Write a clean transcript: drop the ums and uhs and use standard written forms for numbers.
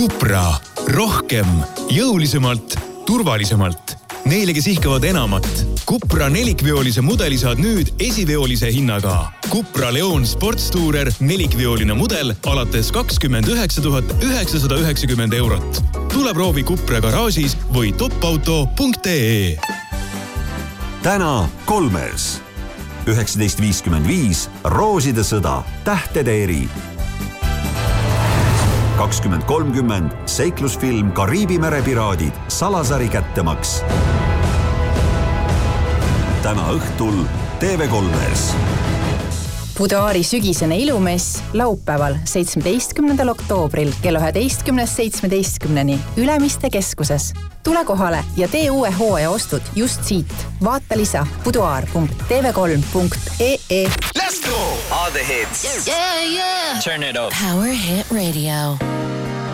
Cupra. Rohkem, jõulisemalt, turvalisemalt. Neile, kes ihkavad enamat. Cupra nelikveolise mudeli saad nüüd esiveolise hinnaga. Cupra Leon Sportstourer nelikveoline mudel alates 29 990 eurot. Tule proovi Cupra garaažis või topauto.ee. Täna Kolmes. 19.55 Rooside sõda, tähtede eri. 20.30 seiklusfilm Kariibi merepiraadid, Salasari kättemaks. Täna õhtul TV3-s. Boudoiri sügisene ilumess laupäeval 17. oktoobril kella 11.17 Ülemiste keskuses. Tule kohale ja tee uue hooaja ostud just siit. Vaata lisa boudoir.tv3.ee. Let's go! All the hits. Yeah. Turn it up. Power Hit Radio.